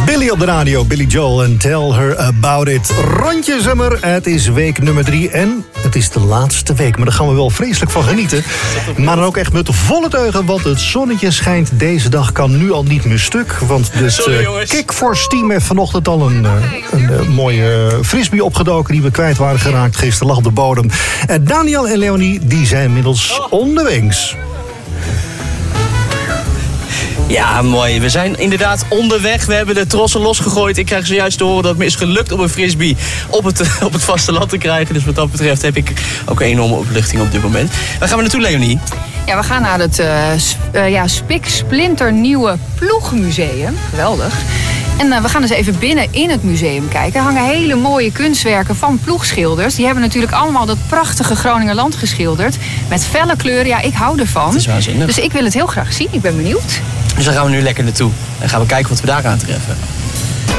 Billy op de radio, Billy Joel en Tell Her About It. Rondje zomer, het is week nummer 3 en het is de laatste week. Maar daar gaan we wel vreselijk van genieten. Maar dan ook echt met volle teugen, want het zonnetje schijnt deze dag, kan nu al niet meer stuk. Want het Kickforce team heeft vanochtend al een mooie frisbee opgedoken die we kwijt waren geraakt. Gisteren lag op de bodem. En Daniel en Leonie, die zijn inmiddels onderwegs. Ja, mooi. We zijn inderdaad onderweg. We hebben de trossen losgegooid. Ik krijg zojuist te horen dat het me is gelukt om een frisbee op het vasteland te krijgen. Dus wat dat betreft heb ik ook een enorme opluchting op dit moment. Waar gaan we naartoe, Leonie? Ja, we gaan naar het spiksplinternieuwe Ploegmuseum. Geweldig. En we gaan dus even binnen in het museum kijken. Er hangen hele mooie kunstwerken van ploegschilders. Die hebben natuurlijk allemaal dat prachtige Groningerland geschilderd. Met felle kleuren. Ja, ik hou ervan. Dat is waanzinnig. Dus ik wil het heel graag zien. Ik ben benieuwd. Dus daar gaan we nu lekker naartoe. En gaan we kijken wat we daar aantreffen.